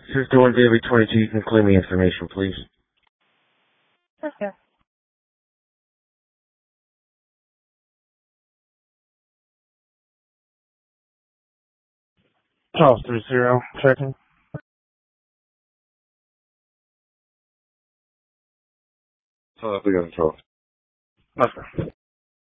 51 Daily 22, you can claim the information, please. Okay. Charles 30, checking. We got a 12. Okay.